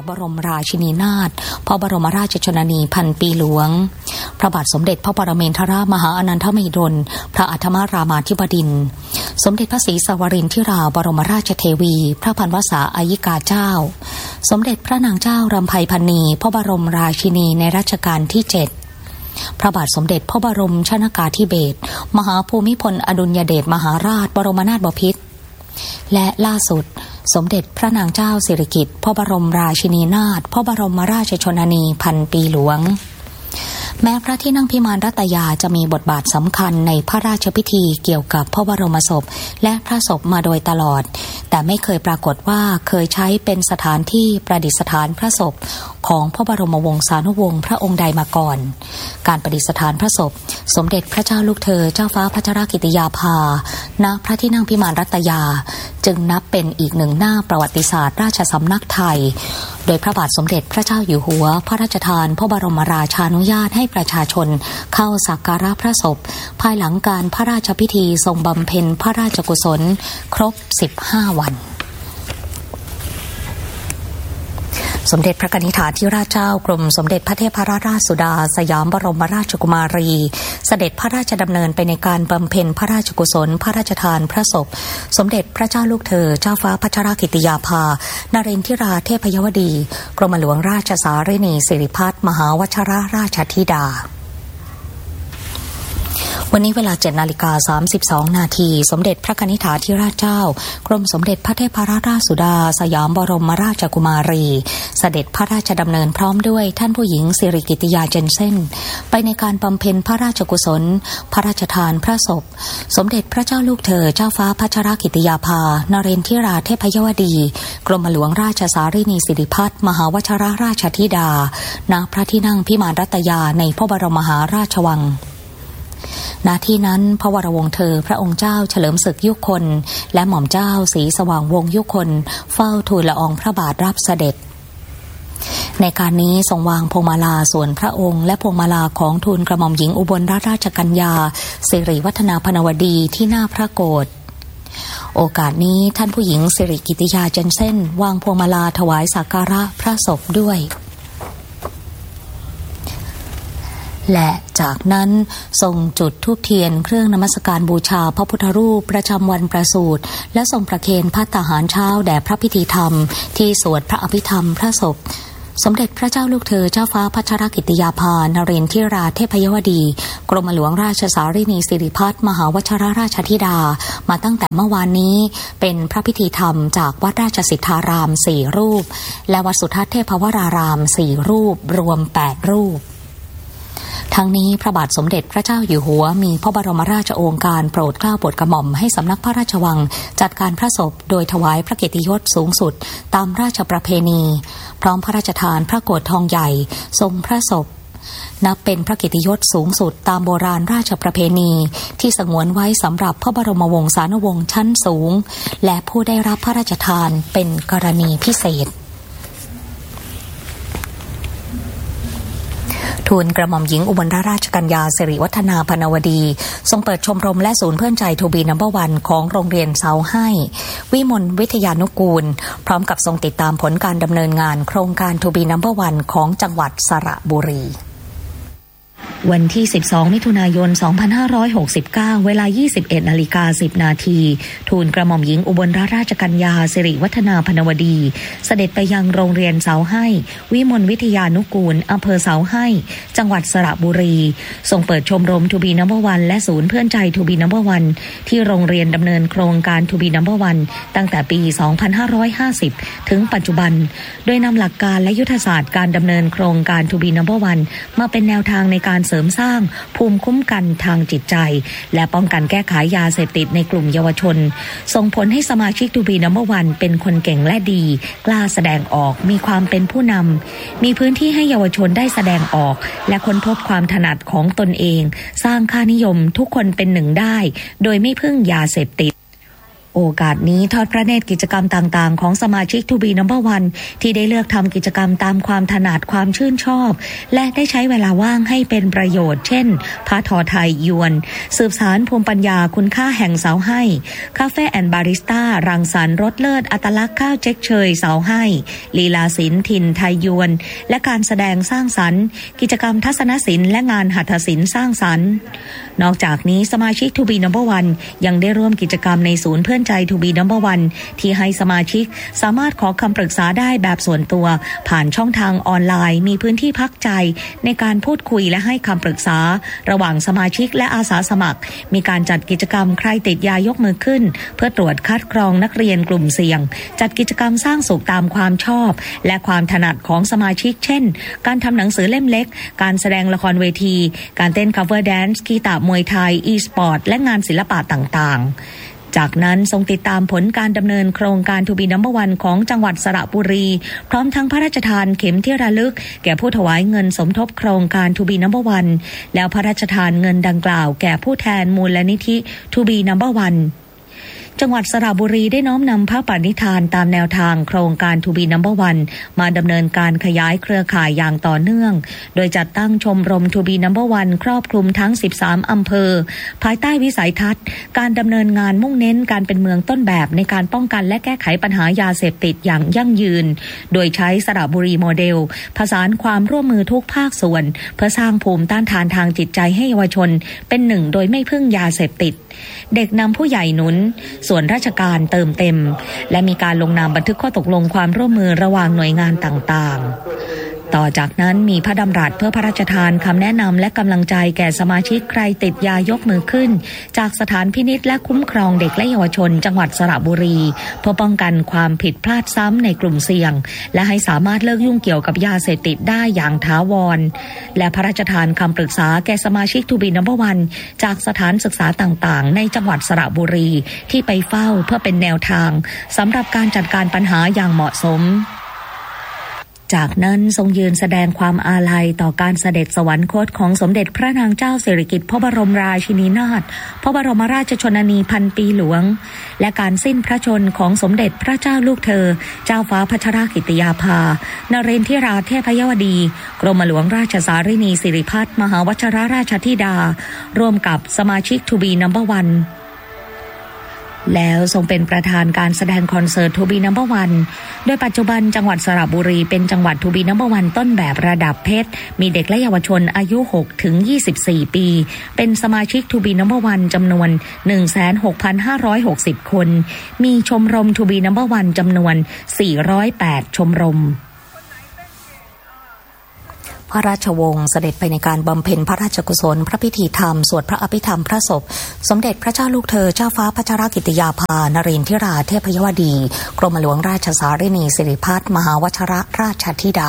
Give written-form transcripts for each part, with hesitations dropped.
บรมราชินีนาถพระบรมราชชนนีพันปีหลวงพระบาทสมเด็จพระปรเมนทรมหาอนันทมหิดลพระอัฏฐรามาธิบดินทร์สมเด็จพระศรีสวรินทิราบรมราชเทวีพระพันวษาอัยิกาเจ้าสมเด็จพระนางเจ้ารำไพพรรณีพระบรมราชินีในรัชกาลที่7พระบาทสมเด็จพระบรมชนกาธิเบศรมหาภูมิพลอดุลยเดชมหาราชบรมนาถบพิตรและล่าสุดสมเด็จพระนางเจ้าสิริกิติ์พระบรมราชินีนาถพระบรมราชชนนีพันปีหลวงแม้พระที่นั่งพิมานรัตยาจะมีบทบาทสำคัญในพระราชพิธีเกี่ยวกับพระบรมศพและพระศพมาโดยตลอดแต่ไม่เคยปรากฏว่าเคยใช้เป็นสถานที่ประดิษฐานพระศพของพระบรมวงศานุวงศ์พระองค์ใดมาก่อนการประดิษฐานพระศพสมเด็จพระเจ้าลูกเธอเจ้าฟ้าพัชรกิติยาภาณพระที่นั่งพิมานรัตยาจึงนับเป็นอีกหนึ่งหน้าประวัติศาสตร์ราชสำนักไทยโดยพระบาทสมเด็จพระเจ้าอยู่หัวพระราชทานพระบรมราชานุญาตให้ประชาชนเข้าสักการะพระศพภายหลังการพระราชพิธีทรงบำเพ็ญพระราชกุศลครบ15 วันสมเด็จพระกนิษฐาธิราชเจ้ากรมสมเด็จพระเทพรัตนราชสุดาสยามบรมราชกุมารีเสด็จพระราชดำเนินไปในการบำเพ็ญพระราชกุศลพระราชทานพระศพสมเด็จพระเจ้าลูกเธอเจ้าฟ้าพัชรกิติยาภานเรนทิราเทพยวดีกรมหลวงราชสารินีสิริพัฒน์มหาวชรราชธิดาวันนี้เวลา 7:32 นาทีสมเด็จพระกนิษฐาธิราชเจ้ากรมสมเด็จพระเทพรัตนราชสุดาสยามบรมราชกุมารีเสด็จพระราชดำเนินพร้อมด้วยท่านผู้หญิงสิริกิติยาเจนเซ่นไปในการบำเพ็ญพระราชกุศลพระราชทานพระศพสมเด็จพระเจ้าลูกเธอเจ้าฟ้าพัชรกิติยาภานเรนทิราเทพยวดีกรมหลวงราชสารินีสิริพัฒน์มหาวชรราชธิดาณพระที่นั่งพิมานรัตยาในพระบรมมหาราชวังณที่นั้นพระวรวงศ์เธอพระองค์เจ้าเฉลิมศึกยุคลและหม่อมเจ้าศรีสว่างวงศ์ยุคลเฝ้าทูลละอองพระบาทรับเสด็จในการนี้ทรงวางพวงมาลาส่วนพระองค์และพวงมาลาของทูลกระหม่อมหญิงอุบลราชกัญญาสิริวัฒนาพนวดีที่หน้าพระโกฐโอกาสนี้ท่านผู้หญิงสิริกิติยาเจนเซ่นวางพวงมาลาถวายสักการะพระศพด้วยและจากนั้นทรงจุดธูปเทียนเครื่องนมัสการบูชาพระพุทธรูปประจำวันประสูติและทรงประเคนภัตตาหารเช้าแด่พระพิธีธรรมที่สวดพระอภิธรรมพระศพสมเด็จพระเจ้าลูกเธอเจ้าฟ้าพัชรกิติยาภานเรนทิราเทพยวดีกรมหลวงราชสารินีสิริพัฒน์มหาวชรราชธิดามาตั้งแต่เมื่อวานนี้เป็นพระพิธีธรรมจากวัดราชสิทธาราม4 รูปและวัดสุทัศน์เทพวราราม4 รูปรวม8 รูปทั้งนี้พระบาทสมเด็จพระเจ้าอยู่หัวมีพระบรมราชโองการโปรดเกล้าโปรดกระหม่อมให้สำนักพระราชวังจัดการพระศพโดยถวายพระเกียรติยศสูงสุดตามราชประเพณีพร้อมพระราชทานพระโกฐทองใหญ่ทรงพระศพนับเป็นพระเกียรติยศสูงสุดตามโบราณราชประเพณีที่สงวนไว้สำหรับพระบรมวงศานุวงศ์ชั้นสูงและผู้ได้รับพระราชทานเป็นกรณีพิเศษทูลกระหม่อมหญิงอุบลราชกัญญาสิริวัฒนาพนวดีทรงเปิดชมรมและศูนย์เพื่อนใจทูบีนัมเบอร์วันของโรงเรียนเสาให้วิมลวิทยานุกูลพร้อมกับทรงติดตามผลการดำเนินงานโครงการทูบีนัมเบอร์วันของจังหวัดสระบุรีวันที่12มิถุนายน2569เวลา 21:10 นาทีทูลกระหม่อมหญิงอุบลราชกัญญาสิริวัฒนาพนวดีเสด็จไปยังโรงเรียนเสาให้วิมลวิทยานุกูลอำเภอเสาให้จังหวัดสระบุรีทรงเปิดชมรมทูบีนัมเบอร์วันและศูนย์เพื่อนใจทูบีนัมเบอร์วันที่โรงเรียนดำเนินโครงการทูบีนัมเบอร์วันตั้งแต่ปี2550ถึงปัจจุบันโดยนำหลักการและยุทธศาสตร์การดำเนินโครงการทูบีนัมเบอร์วันมาเป็นแนวทางในการเสริมสร้างภูมิคุ้มกันทางจิตใจและป้องกันแก้ไขยาเสพติดในกลุ่มเยาวชนส่งผลให้สมาชิกทูบีนัมเบอร์วันเป็นคนเก่งและดีกล้าแสดงออกมีความเป็นผู้นำมีพื้นที่ให้เยาวชนได้แสดงออกและค้นพบความถนัดของตนเองสร้างค่านิยมทุกคนเป็นหนึ่งได้โดยไม่พึ่งยาเสพติดโอกาสนี้ทอดพระเนตรกิจกรรมต่างๆของสมาชิก To Be Number One ที่ได้เลือกทำกิจกรรมตามความถนัดความชื่นชอบและได้ใช้เวลาว่างให้เป็นประโยชน์เช่นผ้าทอไทยยวนสืบสานภูมิปัญญาคุณค่าแห่งเสาให้คาเฟ่แอนด์บาริสต้ารังสรรค์รสเลิศอัตลักษณ์ข้าวเจ๊กเชยเสาให้ลีลาศิลป์ถิ่นไทยยวนและการแสดงสร้างสรรค์กิจกรรมทัศนศิลป์และงานหัตถศิลป์สร้างสรรค์นอกจากนี้สมาชิก To Be Number One ยังได้ร่วมกิจกรรมในศูนย์เพื่อนใจ To Be Number One ที่ให้สมาชิกสามารถขอคำปรึกษาได้แบบส่วนตัวผ่านช่องทางออนไลน์มีพื้นที่พักใจในการพูดคุยและให้คำปรึกษาระหว่างสมาชิกและอาสาสมัครมีการจัดกิจกรรมใครติดยายกมือขึ้นเพื่อตรวจคัดกรองนักเรียนกลุ่มเสี่ยงจัดกิจกรรมสร้างสุขตามความชอบและความถนัดของสมาชิกเช่นการทำหนังสือเล่มเล็กการแสดงละครเวทีการเต้น cover dance กีตาร์มวยไทย e-sport และงานศิลปะต่างๆจากนั้นทรงติดตามผลการดำเนินโครงการ To Be Number One ของจังหวัดสระบุรีพร้อมทั้งพระราชทานเข็มที่ระลึกแก่ผู้ถวายเงินสมทบโครงการ To Be Number One แล้วพระราชทานเงินดังกล่าวแก่ผู้แทนมูลนิธิ To Be Number Oneจังหวัดสระบุรีได้น้อมนำพระปณิธานตามแนวทางโครงการ To Be Number One มาดำเนินการขยายเครือข่ายอย่างต่อเนื่องโดยจัดตั้งชมรม To Be Number One ครอบคลุมทั้ง13อำเภอภายใต้วิสัยทัศน์การดำเนินงานมุ่งเน้นการเป็นเมืองต้นแบบในการป้องกันและแก้ไขปัญหายาเสพติดอย่างยั่งยืนโดยใช้สระบุรีโมเดลผสานความร่วมมือทุกภาคส่วนเพื่อสร้างภูมิต้านทานทางจิตใจให้เยาวชนเป็นหนึ่งโดยไม่พึ่งยาเสพติดเด็กนำผู้ใหญ่หนุนส่วนราชการเติมเต็มและมีการลงนามบันทึกข้อตกลงความร่วมมือระหว่างหน่วยงานต่างๆต่อจากนั้นมีพระดำรัสเพื่อพระราชทานคำแนะนำและกำลังใจแก่สมาชิกใครติดยายกมือขึ้นจากสถานพินิจและคุ้มครองเด็กและเยาวชนจังหวัดสระบุรีเพื่อป้องกันความผิดพลาดซ้ำในกลุ่มเสี่ยงและให้สามารถเลิกยุ่งเกี่ยวกับยาเสพติดได้อย่างถาวรและพระราชทานคำปรึกษาแก่สมาชิก To Be Number One จากสถานศึกษาต่างๆในจังหวัดสระบุรีที่ไปเฝ้าเพื่อเป็นแนวทางสำหรับการจัดการปัญหาอย่างเหมาะสมจากนั้นทรงยืนแสดงความอาลัยต่อการเสด็จสวรรคตของสมเด็จพระนางเจ้าสิริกิติ์พระบรมราชินีนาถพระบรมราชชนนีพันปีหลวงและการสิ้นพระชนม์ของสมเด็จพระเจ้าลูกเธอเจ้าฟ้าพัชรกิติยาภานเรนทิราเทพยวดีกรมหลวงราชสารินีสิริพัฒน์มหาวชิรราชธิดาร่วมกับสมาชิก To Be Number Oneแล้วทรงเป็นประธานการแสดงคอนเสิร์ต To Be Number One โดยปัจจุบันจังหวัดสระบุรีเป็นจังหวัด To Be Number One ต้นแบบระดับเพชรมีเด็กและเยาวชนอายุ6ถึง24ปีเป็นสมาชิก To Be Number One จำนวน 16,560 คนมีชมรม To Be Number One จำนวน408ชมรมพระราชวงศ์เสด็จไปในการบำเพ็ญพระราชกุศลพระพิธีธรรมสวดพระอภิธรรมพระศพสมเด็จพระเจ้าลูกเธอเจ้าฟ้าพัชรกิติยาภานเรนทิราเทพยวดีกรมหลวงราชสารินีสิริพัฒน์มหาวชิรราชธิดา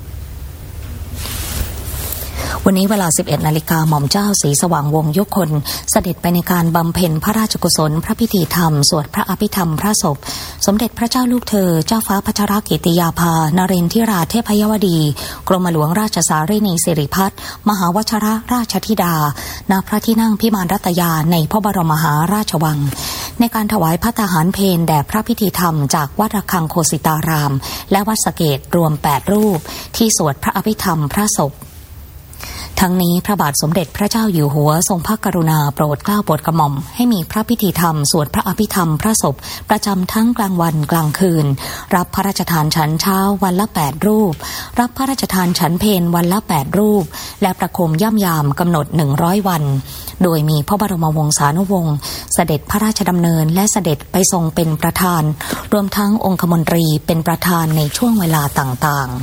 วันนี้เวลา 11:00 น.หม่อมเจ้าศรีสว่างวงศ์ยุคนเสด็จไปในการบำเพ็ญพระราชกุศลพระพิธีธรรมสวดพระอภิธรรมพระศพสมเด็จพระเจ้าลูกเธอเจ้าฟ้าพัชรกิติยาภานเรนทิราเทพยวดีกรมหลวงราชสารินีสิริพัฒน์มหาวชิรราชธิดาณพระที่นั่งพิมานรัตยาในพระบรมมหาราชวังในการถวายพระทหารเพลแด่พระพิธีธรรมจากวัดระฆังโคสิตารามและวัดสะเกษรวม8รูปที่สวดพระอภิธรรมพระศพทั้งนี้พระบาทสมเด็จพระเจ้าอยู่หัวทรงพระกรุณาโปรดเกล้าโปรดกระหม่อมให้มีพระพิธีธรรมสวดพระอภิธรรมพระศพประจำทั้งกลางวันกลางคืนรับพระราชทานฉันเช้าวันละ8รูปรับพระราชทานฉันเพลวันละ8รูปและประโคมย่ำยามกำหนด100วันโดยมีพระบรมวงศานุวงศ์เสด็จพระราชดำเนินและเสด็จไปทรงเป็นประธานรวมทั้งองคมนตรีเป็นประธานในช่วงเวลาต่างๆ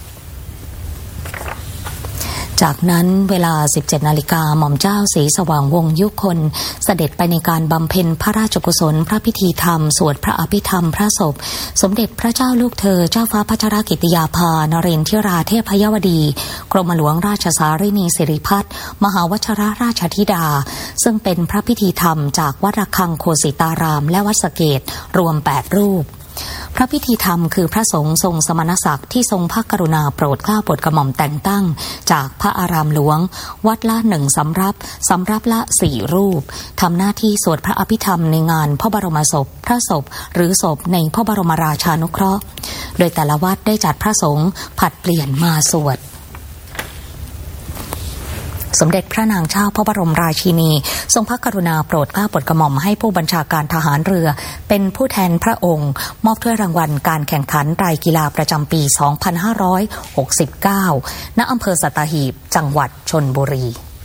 จากนั้นเวลา 17:00 น.หม่อมเจ้าศรีสว่างวงศ์ยุคนเสด็จไปในการบำเพ็ญพระราชกุศลพระพิธีธรรมสวดพระอภิธรรมพระศพสมเด็จพระเจ้าลูกเธอเจ้าฟ้าพัชรกิติยาภานเรนทิราเทพยวดีกรมหลวงราชสารินีสิริพัฒน์มหาวชิรราชธิดาซึ่งเป็นพระพิธีธรรมจากวัดระฆังโคสิตารามและวัดสะเกษรวม8รูปพระพิธีธรรมคือพระสงฆ์ทรงสมณศักดิ์ที่ทรงพระกรุณาโปรดเกล้าโปรดกระหม่อมแต่งตั้งจากพระอารามหลวงวัดละ1 สำรับละ4 รูปทำหน้าที่สวดพระอภิธรรมในงานพระบรมศพพระศพหรือศพในพระบรมราชานุเคราะห์โดยแต่ละวัดได้จัดพระสงฆ์ผลัดเปลี่ยนมาสวดสมเด็จพระนางเจ้าพระบรมราชินีทรงพระกรุณาโปรดเกล้าโปรดกระหม่อมให้ผู้บัญชาการทหารเรือเป็นผู้แทนพระองค์มอบถ้วยรางวัลการแข่งขันไตรกีฬาประจำปี 2569 ณ อำเภอสัตหีบ จังหวัดชลบุรี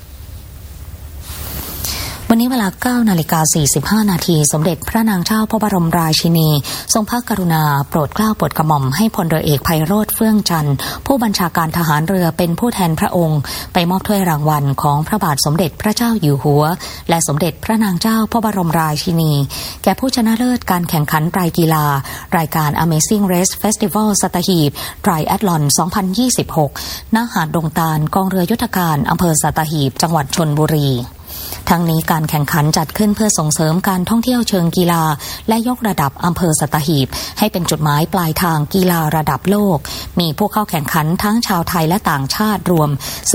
วันนี้เวลา 9:45 นาทีสมเด็จพระนางเจ้าพระบรมราชินีทรงพระกรุณาโปรดเกล้าโปรดกระหม่อมให้พลเรือเอกไพโรจน์เฟื่องจันทร์ผู้บัญชาการทหารเรือเป็นผู้แทนพระองค์ไปมอบถ้วยรางวัลของพระบาทสมเด็จพระเจ้าอยู่หัวและสมเด็จพระนางเจ้าพระบรมราชินีแก่ผู้ชนะเลิศการแข่งขันไตรกีฬารายการ Amazing Race Festival สัตหีบ Triathlon 2026 ณ หาดดงตาลกองเรือยุทธการอำเภอสัตหีบจังหวัดชลบุรีทั้งนี้การแข่งขันจัดขึ้นเพื่อส่งเสริมการท่องเที่ยวเชิงกีฬาและยกระดับอำเภอสัตหีบให้เป็นจุดหมายปลายทางกีฬาระดับโลกมีผู้เข้าแข่งขันทั้งชาวไทยและต่างชาติรวม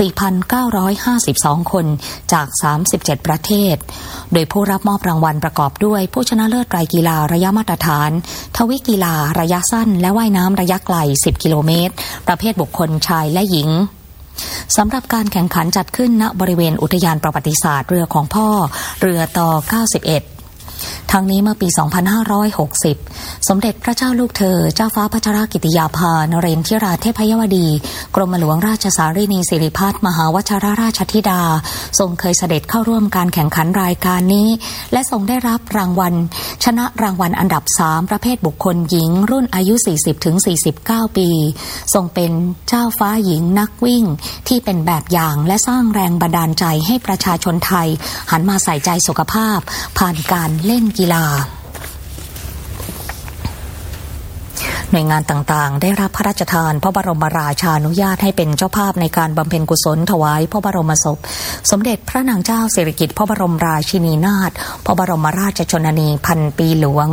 4,952 คนจาก 37 ประเทศโดยผู้รับมอบรางวัลประกอบด้วยผู้ชนะเลิศไตรกีฬาระยะมาตรฐานทวิกีฬาระยะสั้นและว่ายน้ำระยะไกล 10 กิโลเมตรประเภทบุคคลชายและหญิงสำหรับการแข่งขันจัดขึ้นณบริเวณอุทยานประวัติศาสตร์เรือของพ่อเรือต่อ 91ทั้งนี้เมื่อปี 2560 สมเด็จพระเจ้าลูกเธอเจ้าฟ้าพัชรกิติยาภานเรนทิราเทพยวดีกรมหลวงราชสารีนีสิริพัฒน์มหาวชิรราชธิดาทรงเคยเสด็จเข้าร่วมการแข่งขันรายการนี้และทรงได้รับรางวัลชนะรางวัลอันดับ3ประเภทบุคคลหญิงรุ่นอายุ 40-49 ปีทรงเป็นเจ้าฟ้าหญิงนักวิ่งที่เป็นแบบอย่างและสร้างแรงบันดาลใจให้ประชาชนไทยหันมาใส่ใจสุขภาพผ่านการเล่นกีฬาหน่วยงานต่างๆได้รับพระราชทานพระบรมราชานุญาตให้เป็นเจ้าภาพในการบำเพ็ญกุศลถวายพระบรมศพสมเด็จพระนางเจ้าสิริกิติ์พระบรมราชินีนาถพระบรมราชชนนีพันปีหลวง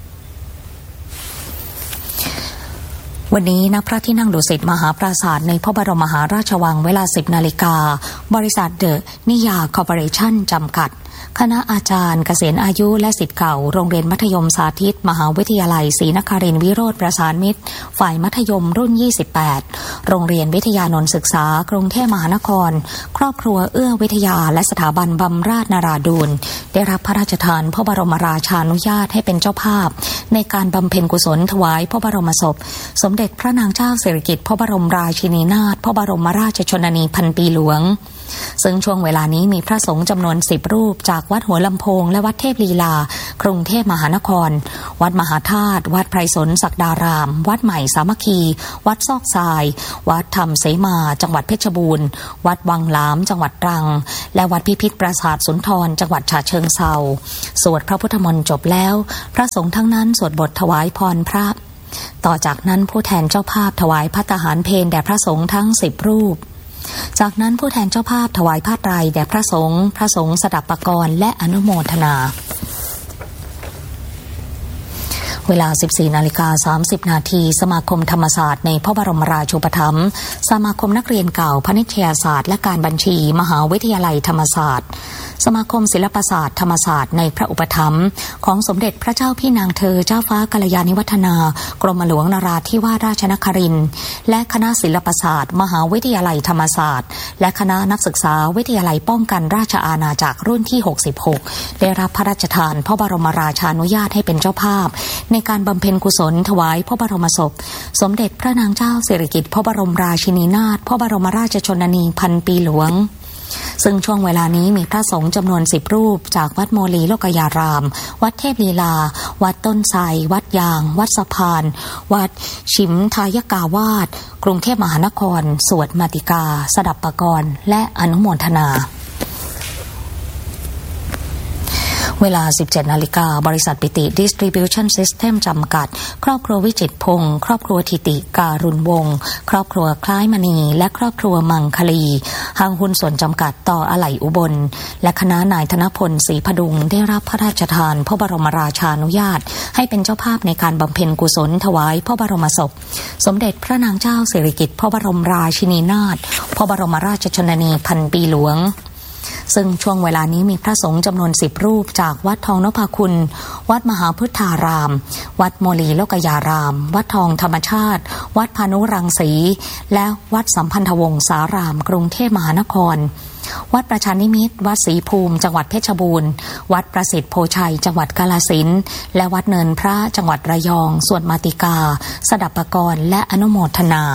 วันนี้ณพระที่นั่งดุสิตมหาปราสาทในพระบรมมหาราชวังเวลา 10 นาฬิกาบริษัทเดอะนิยาคอร์ปอเรชั่นจำกัดคณะอาจารย์เกษียณอายุและศิษย์เก่าโรงเรียนมัธยมสาธิตมหาวิทยาลัยศรีนครินทร์วิโรจน์ประสานมิตรฝ่ายมัธยมรุ่น 28 โรงเรียนวิทยานนท์ศึกษากรุงเทพมหานครครอบครัวเอื้อวิทยาและสถาบันบำราศนราดูลได้รับพระราชทานพระบรมราชานุญาตให้เป็นเจ้าภาพในการบำเพ็ญกุศลถวายพระบรมศพสมเด็จพระนางเจ้าสิริกิติ์พระบรมราชินีนาถพระบรมราชชนนีพันปีหลวงซึ่งช่วงเวลานี้มีพระสงฆ์จำนวน10 รูปจากวัดหัวลำโพงและวัดเทพลีลากรุงเทพมหานครวัดมหาธาตุวัดไพรสนศักดารามวัดใหม่สามัคคีวัดซอกทรายวัดธรรมเสมาจังหวัดเพชรบูรณ์วัดวังหลามจังหวัดตรังและวัดพิพิธปราสาทสุนทรจังหวัดฉะเชิงเทราสวดพระพุทธมนต์จบแล้วพระสงฆ์ทั้งนั้นสวดบทถวายพรพระต่อจากนั้นผู้แทนเจ้าภาพถวายภัตตาหารเพลแด่พระสงฆ์ทั้ง10 รูปจากนั้นผู้แทนเจ้าภาพถวายผ้าไตรแด่พระสงฆ์สดับปกรณ์และอนุโมทนาเวลา 14:30 นาทีสมาคมธรรมศาสตร์ในพระบรมราชูปถัมภ์สมาคมนักเรียนเก่าพนิชยศาสตร์และการบัญชีมหาวิทยาลัยธรรมศาสตร์สมาคมศิลปศาสตร์ธรรมศาสตร์ในพระอุปถัมภ์ของสมเด็จพระเจ้าพี่นางเธอเจ้าฟ้ากัลยาณิวัฒนากรมหลวงนราธิวาสราชนครินทร์และคณะศิลปศาสตร์มหาวิทยาลัยธรรมศาสตร์และคณะนักศึกษาวิทยาลัยป้องกันราชอาณาจักรรุ่นที่ 66 ได้รับพระราชทานพระบรมราชานุญาตให้เป็นเจ้าภาพในการบำเพ็ญกุศลถวายพระบรมศพสมเด็จพระนางเจ้าสิริกิติ์พระบรมราชินีนาถพระบรมราชชนนีพันปีหลวงซึ่งช่วงเวลานี้มีพระสงฆ์จำนวน10 รูปจากวัดโมลีโลกยารามวัดเทพลีลาวัดต้นไทรวัดยางวัดสะพานวัดฉิมทายกาวาสกรุงเทพมหานครสวดมาติกาสดับปกรณ์และอนุโมทนาเวลา 17 นาฬิกาบริษัทปิติ Distribution System จำกัดครอบครัววิจิตรพงศ์ครอบครัวธิติการุณวงศ์ครอบครัวคล้ายมณีและครอบครัวมังคลีห้างหุ้นส่วนจำกัดต่ออะไหล่อุบลและคณะนายธนพลศรีพดุงได้รับพระราชทานพระบรมราชานุญาตให้เป็นเจ้าภาพในการบำเพ็ญกุศลถวายพระบรมศพสมเด็จพระนางเจ้าสิริกิติ์พระบรมราชินีนาถพระบรมราชชนนีพันปีหลวงซึ่งช่วงเวลานี้มีพระสงฆ์จำนวน10 รูปจากวัดทองนพคุณวัดมหาพุทธารามวัดโมลีโลกยารามวัดทองธรรมชาติวัดพานุรังสีและวัดสัมพันธวงศารามกรุงเทพมหานครวัดประชานิมิตรวัดศรีภูมิจังหวัดเพชรบูรณ์วัดประสิทธิ์โพชัยจังหวัดกาฬสินธุ์และวัดเนินพระจังหวัดระยองสวดมาติกาสดับปกรณ์และอนุโมทนา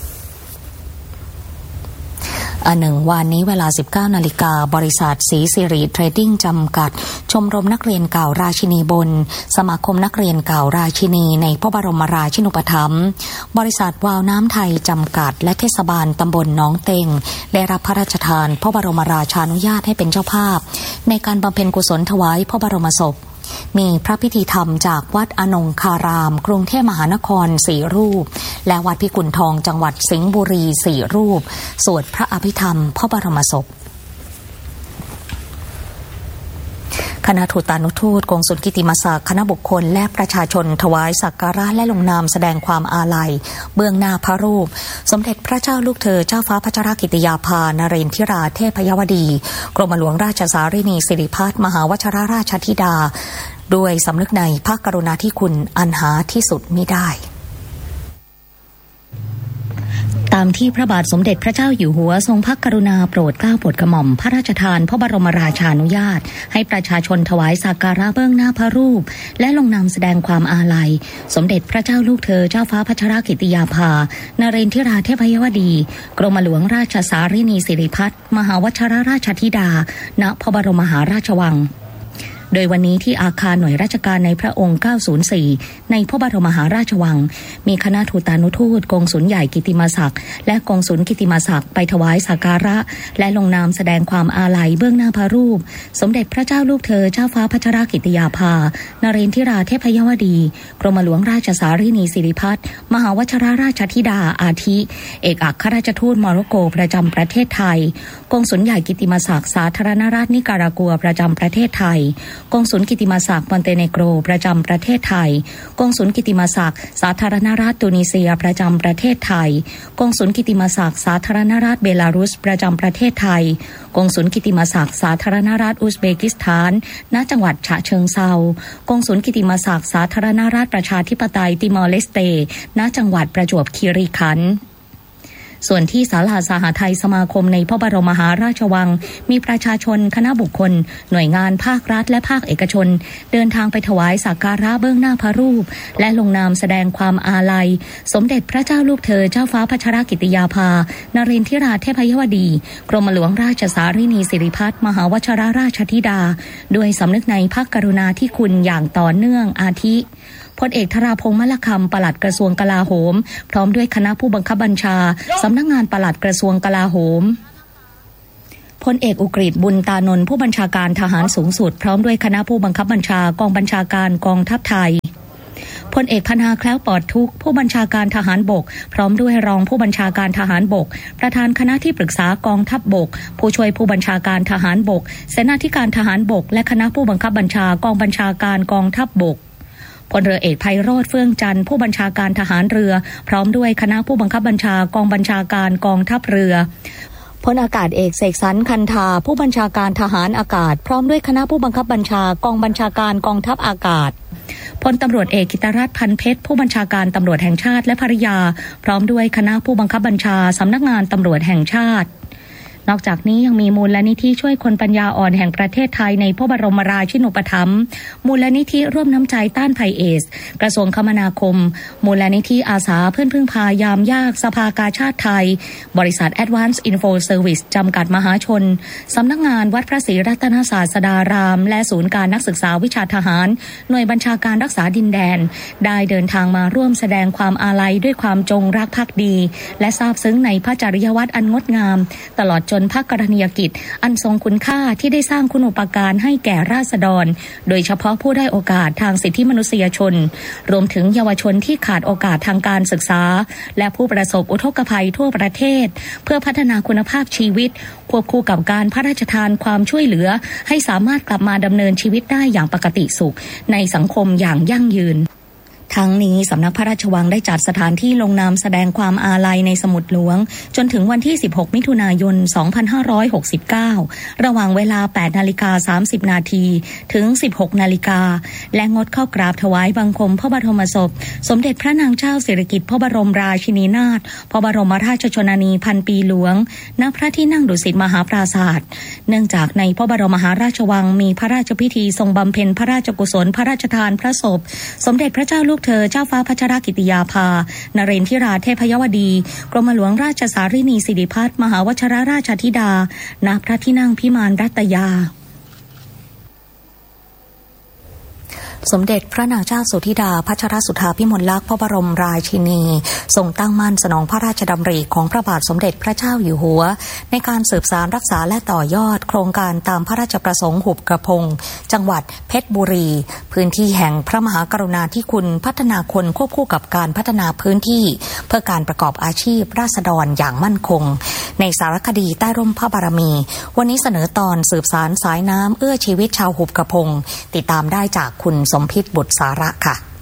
วันนี้เวลา 19 นาฬิกาบริษัทศรีสิริเทรดดิ้งจำกัดชมรมนักเรียนเก่าราชินีบนสมาคมนักเรียนเก่าราชินีในพระบรมราชินูปถัมภ์บริษัทวาวน้ำไทยจำกัดและเทศบาลตำบลหนองเต็งได้รับพระราชทานพระบรมราชานุญาตให้เป็นเจ้าภาพในการบำเพ็ญกุศลถวายพระบรมศพมีพระพิธีธรรมจากวัดอนงคารามกรุงเทพมหานคร4 รูปและวัดพิกุลทองจังหวัดสิงห์บุรี4 รูปสวดพระอภิธรรมพระบรมศพคณะทูตานุทูตกงสุลกิติมศักดิ์คณะบุคคลและประชาชนถวายสักการะและลงนามแสดงความอาลัยเบื้องหน้าพระรูปสมเด็จพระเจ้าลูกเธอเจ้าฟ้าพัชรกิติยาภานเรนทิราเทพยวดีกรมหลวงราชสารินีสิริพัฒน์มหาวชิรราชธิดาด้วยสำนึกในพระกรุณาธิคุณอันหาที่สุดมิได้ตามที่พระบาทสมเด็จพระเจ้าอยู่หัวทรงพระกรุณาโปรดเกล้าโปรดกระหม่อมพระราชทานพระบรมราชานุญาตให้ประชาชนถวายสักการะเบื้องหน้าพระรูปและลงนามแสดงความอาลัยสมเด็จพระเจ้าลูกเธอเจ้าฟ้าพัชรกิติยาภานเรนทิราเทพยวดีกรมหลวงราชสารินีสิริพัฒน์มหาวชิรราชธิดาณพระบรมมหาราชวังโดยวันนี้ที่อาคารหน่วยราชการในพระองค์904ในพระบรมมหาราชวังมีคณะทูตานุทูตกงสุลใหญ่กิติมศักดิ์และกงสุลกิติมศักดิ์ไปถวายสักการะและลงนามแสดงความอาลัยเบื้องหน้าพระรูปสมเด็จพระเจ้าลูกเธอเจ้าฟ้าพัชรกิติยาภานเรนทิราเทพยวดีกรมหลวงราชสารินีสิริพัฒน์มหาวชิรราชธิดาอาทิเอกอัครราชทูตโมร็อกโกประจำประเทศไทยกงสุลใหญ่กิติมศักดิ์สาธารณรัฐนิการากัวประจำประเทศไทยกงสุลกิติมศักดิ์มอนเตเนโกรประจำประเทศไทยกงสุลกิติมศักดิ์สาธารณรัฐตุนิเซียประจำประเทศไทยกงสุลกิติมศักดิ์สาธารณรัฐเบลารุสประจำประเทศไทยกงสุลกิติมศักดิ์สาธารณรัฐอุซเบกิสถานณจังหวัดฉะเชิงเทรากงสุลกิติมศักดิ์สาธารณรัฐประชาธิปไตยติมอร์เลสเตณจังหวัดประจวบคีรีขันธ์ส่วนที่ศาลาสหไทยสมาคมในพระบรมมหาราชวังมีประชาชนคณะบุคคลหน่วยงานภาครัฐและภาคเอกชนเดินทางไปถวายสักการะเบื้องหน้าพระรูปและลงนามแสดงความอาลัยสมเด็จพระเจ้าลูกเธอเจ้าฟ้าพัชรกิติยาภานเรนทิราเทพยวดีกรมหลวงราชสารินีสิริพัฒน์มหาวชิรราชธิดาด้วยสำนึกในพระกรุณาธิคุณอย่างต่อเนื่องอาทิพลเอกธราพงษ์มลคำปลัดกระทรวงกลาโหมพร้อมด้วยคณะผู้บังคับบัญชาสำนักงานปลัดกระทรวงกลาโหมพลเอกอุกฤษบุญตานนท์ผู้บัญชาการทหารสูงสุดพร้อมด้วยคณะผู้บังคับบัญชากองบัญชาการกองทัพไทยพลเอกพนาแคล้วปลอดทุกข์ผู้บัญชาการทหารบกพร้อมด้วยรองผู้บัญชาการทหารบกประธานคณะที่ปรึกษากองทัพบกผู้ช่วยผู้บัญชาการทหารบกเสนาธิการทหารบกและคณะผู้บังคับบัญชากองบัญชาการกองทัพบกพลเรือเอกไพโรจน์เฟื่องจันทร์ผู้บัญชาการทหารเรือพร้อมด้วยคณะผู้บังคับบัญชากองบัญชาการกองทัพเรือพลอากาศเอกเสกสรรคันธาผู้บัญชาการทหารอากาศพร้อมด้วยคณะผู้บังคับบัญชากองบัญชาการกองทัพอากาศพลตำรวจเอกกิตรัตน์พันเพชรผู้บัญชาการตำรวจแห่งชาติและภริยาพร้อมด้วยคณะผู้บังคับบัญชาสำนักงานตำรวจแห่งชาตินอกจากนี้ยังมีมูลนิธิช่วยคนปัญญาอ่อนแห่งประเทศไทยในพระบรมราชินูปถัมภ์มูลนิธิร่วมน้ำใจต้านภัยเอดส์กระทรวงคมนาคมมูลนิธิอาสาเพื่อนพึ่งพายามยากสภากาชาดไทยบริษัท Advanced Info Service จำกัดมหาชนสำนักงานวัดพระศรีรัตนศาสดารามและศูนย์การนักศึกษาวิชาทหารหน่วยบัญชาการรักษาดินแดนได้เดินทางมาร่วมแสดงความอาลัยด้วยความจงรักภักดีและซาบซึ้งในพระจริยวัตรอันงดงามตลอดจนนพกรณียกิจอันทรงคุณค่าที่ได้สร้างคุณูปการให้แก่ราษฎรโดยเฉพาะผู้ได้โอกาสทางสิทธิมนุษยชนรวมถึงเยาวชนที่ขาดโอกาสทางการศึกษาและผู้ประสบอุทกภัยทั่วประเทศเพื่อพัฒนาคุณภาพชีวิตควบคู่กับการพระราชทานความช่วยเหลือให้สามารถกลับมาดำเนินชีวิตได้อย่างปกติสุขในสังคมอย่างยั่งยืนทั้งนี้สำนักพระราชวังได้จัดสถานที่ลงนามแสดงความอาลัยในสมุดหลวงจนถึงวันที่16มิถุนายน2569ระหว่างเวลา 8:30 น.ถึง 16:00 น.และงดเข้ากราบถวายบังคมพระบรมศพสมเด็จพระนางเจ้าสิริกิติ์พระบรมราชินีนาถพระบรมราชชนนีพันปีหลวงณพระที่นั่งดุสิตมหาปราสาทเนื่องจากในพระบรมมหาราชวังมีพระราชพิธีทรงบำเพ็ญพระราชกุศลพระราชทานพระศพสมเด็จพระเจ้าลูกเธอเจ้าฟ้าพัชรกิติยาภานเรนทิราเทพยวดีกรมหลวงราชสารินีสิริพัฒน์มหาวชิรราชธิดาณพระที่นั่งพิมานรัตยาสมเด็จพระนางเจ้าสุธิดาพัชรสุธาพิมลลักษณ์พระบรมราชินีทรงตั้งมั่นสนองพระราชดำริของพระบาทสมเด็จพระเจ้าอยู่หัวในการสืบสานรักษาและต่อยอดโครงการตามพระราชประสงค์หุบกระพงจังหวัดเพชรบุรีพื้นที่แห่งพระมหากรุณาธิคุณพัฒนาคนควบคู่กับการพัฒนาพื้นที่เพื่อการประกอบอาชีพราษฎรอย่างมั่นคงในสารคดีใต้ร่มพระบารมีวันนี้เสนอตอนสืบสานสายน้ำเอื้อชีวิตชาวหุบกระพงติดตามได้จากคุณสมพิษบุตรสาระค่ะ